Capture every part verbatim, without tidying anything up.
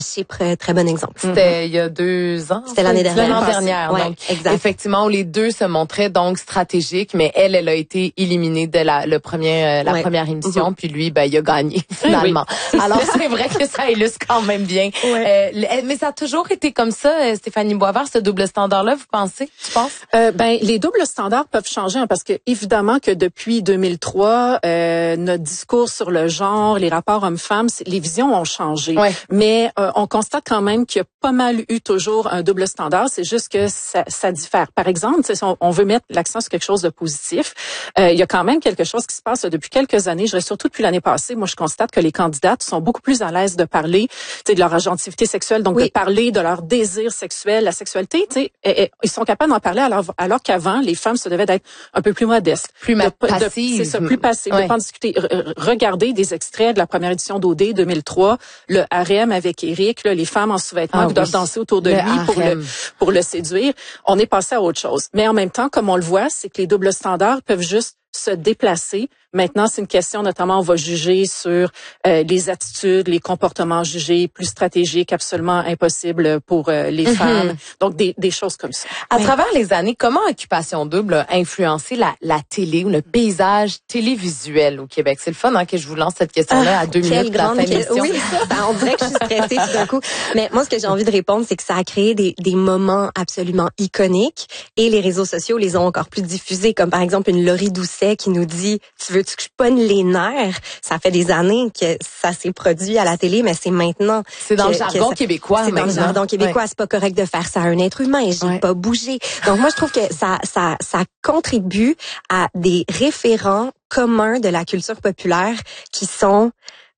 Chypre, très bon exemple. C'était il y a deux ans. C'était l'année dernière. L'année dernière. Ouais, donc, exact. effectivement, les deux se montraient donc stratégiques, mais elle, elle a été éliminée de la, le premier, euh, la ouais. première émission, mm-hmm. puis lui, ben, il a gagné, finalement. Oui. Alors, c'est vrai que ça illustre quand même bien. Ouais. Euh, mais ça a toujours été comme ça, Stéphanie Boisvert, ce double standard-là, vous pensez, tu penses? Euh, ben, les doubles standards peuvent changer, hein, parce que, évidemment, que depuis deux mille trois, euh, notre discours sur le genre, les rapports hommes-femmes, les visions ont changé. Ouais. Mais, euh, on constate quand même qu'il y a pas mal eu toujours un double standard. C'est juste que ça, ça diffère. Par exemple, si on, on veut mettre l'accent sur quelque chose de positif, euh, il y a quand même quelque chose qui se passe là, depuis quelques années. Je dirais surtout depuis l'année passée. Moi, je constate que les candidates sont beaucoup plus à l'aise de parler, tu sais, de leur agentivité sexuelle, donc oui. de parler de leur désir sexuel, la sexualité. Tu sais, et, et, ils sont capables d'en parler alors, alors qu'avant, les femmes se devaient d'être un peu plus modestes, plus de, passives. C'est ça, plus passives, ouais. de pas en discuter. R- regardez des extraits de la première édition d'O D deux mille trois, le harem avec Eric, là, les femmes en sous-vêtements ah, qui oui. doivent danser autour de le lui harem. pour le pour le séduire. On est passé à autre chose. Mais en même temps, comme on le voit, c'est que les doubles standards peuvent juste se déplacer. Maintenant, c'est une question, notamment, on va juger sur euh, les attitudes, les comportements jugés plus stratégiques, absolument impossibles pour euh, les mm-hmm. femmes. Donc, des, des choses comme ça. À Mais, travers les années, comment Occupation Double a influencé la, la télé ou le paysage télévisuel au Québec? C'est le fun hein, que je vous lance cette question-là ah, à deux minutes de la fin de l'émission. Oui, ça, on dirait que je suis stressée tout d'un coup. Mais moi, ce que j'ai envie de répondre, c'est que ça a créé des, des moments absolument iconiques et les réseaux sociaux les ont encore plus diffusés, comme par exemple une Laurie Doucet qui nous dit « Tu veux-tu que je pogne les nerfs? » Ça fait des années que ça s'est produit à la télé, mais c'est maintenant. C'est dans que, le jargon ça, québécois. C'est dans le jargon québécois. Ouais. C'est pas correct de faire ça à un être humain. J'ai ouais. pas bougé. Donc moi, je trouve que ça, ça, ça contribue à des référents communs de la culture populaire qui sont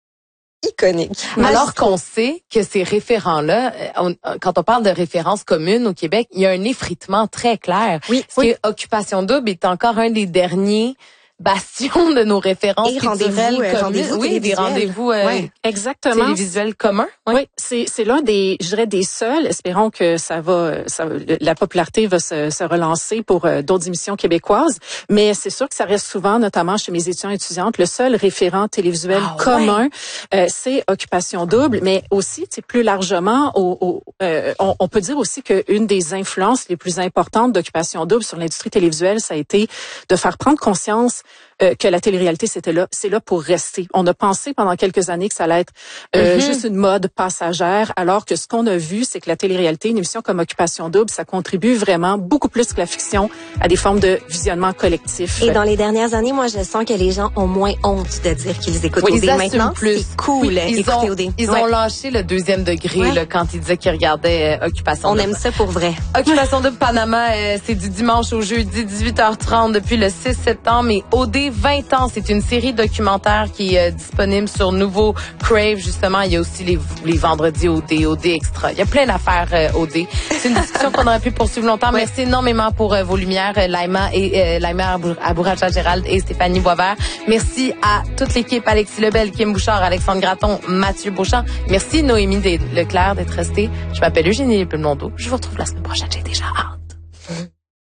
iconique. Alors qu'on sait que ces référents-là, on, quand on parle de références communes au Québec, il y a un effritement très clair. Oui. Parce oui. que Occupation Double est encore un des derniers bastions de nos références et culturelles rendez-vous, communes. rendez-vous oui, des rendez-vous euh, ouais, exactement. télévisuels communs. Oui, oui c'est c'est l'un des, je dirais, des seuls. Espérons que ça va, ça, la popularité va se, se relancer pour euh, d'autres émissions québécoises. Mais c'est sûr que ça reste souvent, notamment chez mes étudiants et étudiantes, le seul référent télévisuel ah, commun, ouais. euh, c'est Occupation Double. Mais aussi, c'est plus largement, au, au, euh, on, on peut dire aussi qu'une des influences les plus importantes d'Occupation Double sur l'industrie télévisuelle, ça a été de faire prendre conscience Euh, que la télé-réalité, c'était là, c'est là pour rester. On a pensé pendant quelques années que ça allait être euh, mm-hmm. juste une mode passagère, alors que ce qu'on a vu, c'est que la télé-réalité, une émission comme Occupation Double, ça contribue vraiment beaucoup plus que la fiction à des formes de visionnement collectif. Et dans les dernières années, moi, je sens que les gens ont moins honte de dire qu'ils écoutent oui, O D. Ils Maintenant, plus. c'est cool oui, ils écouter ont, O D. Ils ouais. ont lâché le deuxième degré ouais. là, quand ils disaient qu'ils regardaient euh, Occupation On Double. aime ça pour vrai. Occupation Double Panama, euh, c'est du dimanche au jeudi, dix-huit heures trente depuis le six septembre. Et O D vingt ans, c'est une série documentaire qui est euh, disponible sur Nouveau Crave, justement. Il y a aussi les, les vendredis O D, O D Extra. Il y a plein d'affaires euh, O D. C'est une discussion qu'on aurait pu poursuivre longtemps. Oui. Merci énormément pour euh, vos lumières, euh, Laima et euh, Laima Abouraja-Gérald et Stéphanie Boisvert. Merci à toute l'équipe, Alexis Lebel, Kim Bouchard, Alexandre Gratton, Mathieu Beauchamp. Merci Noémie Leclerc d'être restée. Je m'appelle Eugénie Blondeau. Je vous retrouve la semaine prochaine. J'ai déjà hâte.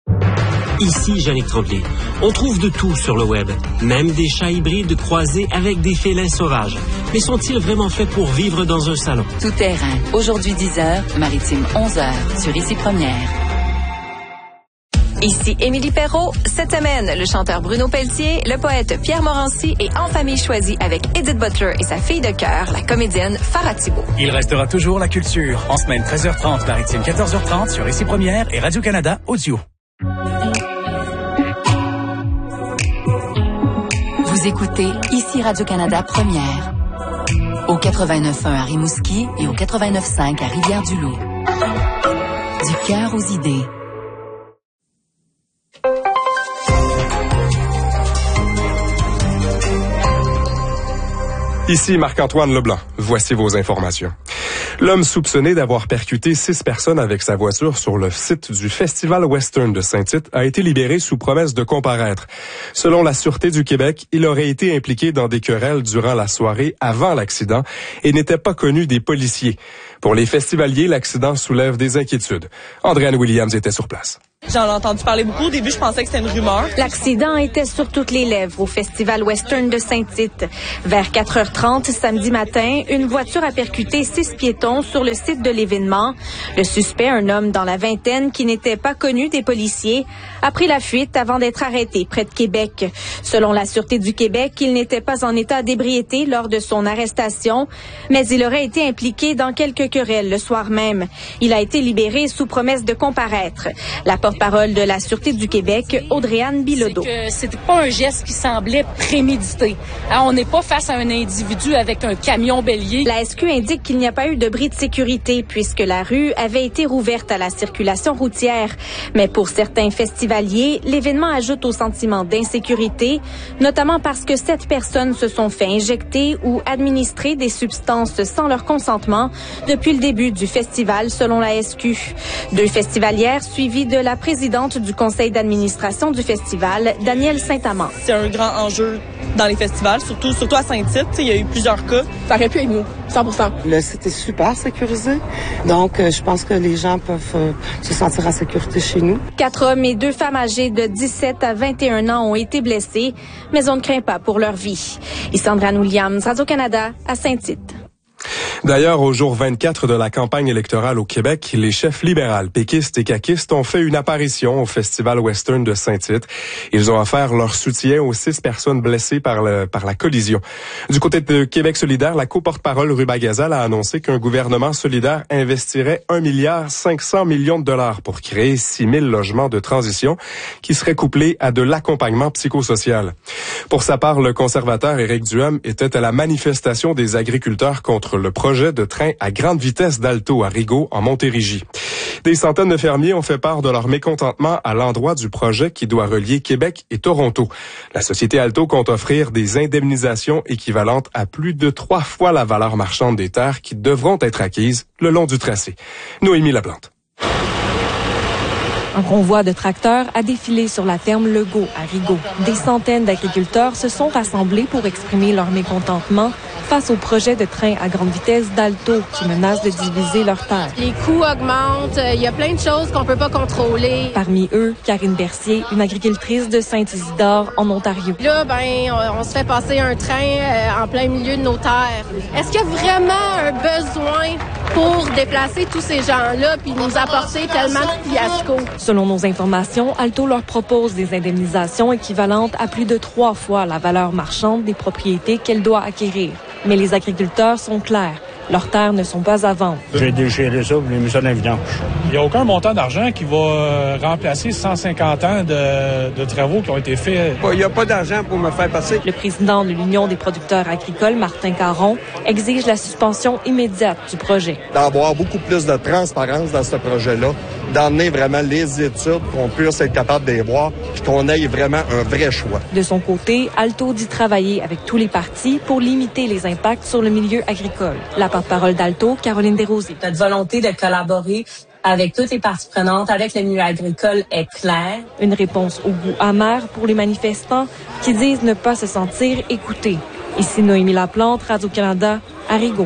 Ici Jannick Tremblay. On trouve de tout sur le web, même des chats hybrides croisés avec des félins sauvages. Mais sont-ils vraiment faits pour vivre dans un salon? Tout terrain. Aujourd'hui dix heures, Maritime onze heures, sur Ici Première. Ici Émilie Perrault. Cette semaine, le chanteur Bruno Pelletier, le poète Pierre Morancy et En famille choisie avec Edith Butler et sa fille de cœur, la comédienne Farah Thibault. Il restera toujours la culture. En semaine treize heures trente, Maritime quatorze heures trente sur Ici Première et Radio-Canada Audio. Vous écoutez Ici Radio-Canada Première. Au quatre-vingt-neuf point un à Rimouski et au quatre-vingt-neuf point cinq à Rivière-du-Loup. Du cœur aux idées. Ici Marc-Antoine Leblanc. Voici vos informations. L'homme soupçonné d'avoir percuté six personnes avec sa voiture sur le site du Festival Western de Saint-Tite a été libéré sous promesse de comparaître. Selon la Sûreté du Québec, il aurait été impliqué dans des querelles durant la soirée avant l'accident et n'était pas connu des policiers. Pour les festivaliers, l'accident soulève des inquiétudes. Andréanne Williams était sur place. J'en ai entendu parler beaucoup. Au début, je pensais que c'était une rumeur. L'accident était sur toutes les lèvres au Festival Western de Saint-Tite. Vers quatre heures trente samedi matin, une voiture a percuté six piétons sur le site de l'événement. Le suspect, un homme dans la vingtaine qui n'était pas connu des policiers, a pris la fuite avant d'être arrêté près de Québec. Selon la Sûreté du Québec, il n'était pas en état d'ébriété lors de son arrestation, mais il aurait été impliqué dans quelques querelles le soir même. Il a été libéré sous promesse de comparaître. La porte-parole de la Sûreté du Québec, Audrey-Anne Bilodeau. C'est que c'était pas un geste qui semblait prémédité. Alors, on n'est pas face à un individu avec un camion bélier. La S Q indique qu'il n'y a pas eu de bris de sécurité puisque la rue avait été rouverte à la circulation routière. Mais pour certains festivaliers, l'événement ajoute au sentiment d'insécurité, notamment parce que sept personnes se sont fait injecter ou administrer des substances sans leur consentement depuis le début du festival, selon la S Q. Deux festivalières suivies de la présidente du conseil d'administration du festival, Danielle Saint-Amand. C'est un grand enjeu dans les festivals, surtout, surtout à Saint-Tite. Il y a eu plusieurs cas. Ça aurait pu être nous, cent pour cent. Le site est super sécurisé, donc euh, je pense que les gens peuvent euh, se sentir en sécurité chez nous. Quatre hommes et deux femmes âgées de dix-sept à vingt et un ans ont été blessés, mais on ne craint pas pour leur vie. Ici Andréane Williams, Radio-Canada, à Saint-Tite. D'ailleurs, au jour vingt-quatre de la campagne électorale au Québec, les chefs libérales, péquistes et caquistes ont fait une apparition au Festival Western de Saint-Tite. Ils ont offert leur soutien aux six personnes blessées par, le, par la collision. Du côté de Québec solidaire, la co-porte-parole Ruba Gazal a annoncé qu'un gouvernement solidaire investirait un milliard cinq cents millions de dollars pour créer six mille logements de transition qui seraient couplés à de l'accompagnement psychosocial. Pour sa part, le conservateur Éric Duhem était à la manifestation des agriculteurs contre le projet de train à grande vitesse d'Alto à Rigaud, en Montérégie. Des centaines de fermiers ont fait part de leur mécontentement à l'endroit du projet qui doit relier Québec et Toronto. La société Alto compte offrir des indemnisations équivalentes à plus de trois fois la valeur marchande des terres qui devront être acquises le long du tracé. Noémie Laplante. Un convoi de tracteurs a défilé sur la ferme Legault à Rigaud. Des centaines d'agriculteurs se sont rassemblés pour exprimer leur mécontentement face au projet de train à grande vitesse d'Alto qui menace de diviser leurs terres. Les coûts augmentent, il y a plein de choses qu'on peut pas contrôler. Parmi eux, Karine Bercier, une agricultrice de Saint-Isidore en Ontario. Là, ben, on, on se fait passer un train euh, en plein milieu de nos terres. Est-ce qu'il y a vraiment un besoin pour déplacer tous ces gens-là puis nous apporter tellement de fiasco? Selon nos informations, Alto leur propose des indemnisations équivalentes à plus de trois fois la valeur marchande des propriétés qu'elle doit acquérir. Mais les agriculteurs sont clairs. Leurs terres ne sont pas à vendre. J'ai déchiré ça, j'ai mis ça dans la vidange. Il n'y a aucun montant d'argent qui va euh, remplacer cent cinquante ans de, de travaux qui ont été faits. Il n'y a pas d'argent pour me faire passer. Le président de l'Union des producteurs agricoles, Martin Caron, exige la suspension immédiate du projet. D'avoir beaucoup plus de transparence dans ce projet-là, d'emmener vraiment les études, qu'on puisse être capable de les voir, puis qu'on ait vraiment un vrai choix. De son côté, Alto dit travailler avec tous les partis pour limiter les impacts sur le milieu agricole. La porte-parole d'Alto, Caroline Desrosiers. Notre volonté de collaborer avec toutes les parties prenantes, avec le milieu agricole est claire. Une réponse au goût amer pour les manifestants qui disent ne pas se sentir écoutés. Ici Noémie Laplante, Radio-Canada, à Rigaud.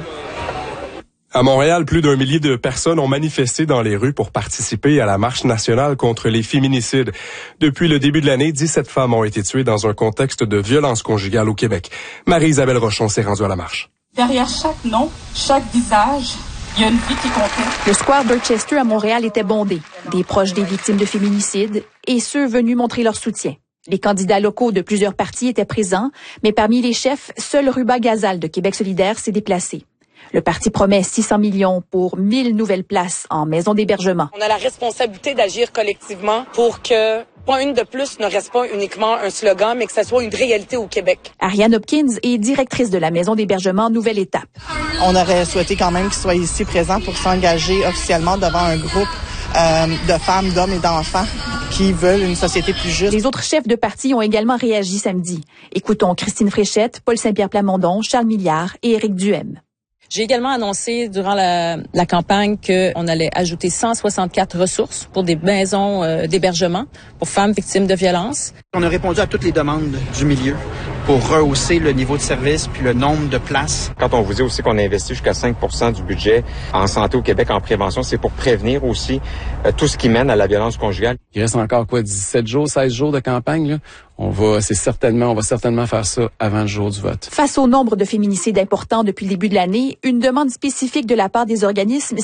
À Montréal, plus d'un millier de personnes ont manifesté dans les rues pour participer à la marche nationale contre les féminicides. Depuis le début de l'année, dix-sept femmes ont été tuées dans un contexte de violence conjugale au Québec. Marie-Isabelle Rochon s'est rendue à la marche. Derrière chaque nom, chaque visage, il y a une vie qui comptait. Le square Dorchester à Montréal était bondé. Des proches des victimes de féminicides et ceux venus montrer leur soutien. Les candidats locaux de plusieurs partis étaient présents, mais parmi les chefs, seul Ruba Gazal de Québec solidaire s'est déplacé. Le parti promet six cents millions pour mille nouvelles places en maisons d'hébergement. On a la responsabilité d'agir collectivement pour que Point une de plus ne reste pas uniquement un slogan, mais que ça soit une réalité au Québec. Ariane Hopkins est directrice de la maison d'hébergement Nouvelle Étape. On aurait souhaité quand même qu'ils soient ici présents pour s'engager officiellement devant un groupe euh, de femmes, d'hommes et d'enfants qui veulent une société plus juste. Les autres chefs de parti ont également réagi samedi. Écoutons Christine Fréchette, Paul Saint-Pierre Plamondon, Charles Milliard et Éric Duhem. J'ai également annoncé durant la, la campagne qu'on allait ajouter cent soixante-quatre ressources pour des maisons euh, d'hébergement pour femmes victimes de violences. On a répondu à toutes les demandes du milieu pour rehausser le niveau de service puis le nombre de places. Quand on vous dit aussi qu'on investit jusqu'à cinq pour cent du budget en santé au Québec, en prévention, c'est pour prévenir aussi euh, tout ce qui mène à la violence conjugale. Il reste encore quoi, dix-sept jours, seize jours de campagne, là? On va, c'est certainement, on va certainement faire ça avant le jour du vote. Face au nombre de féminicides importants depuis le début de l'année, une demande spécifique de la part des organismes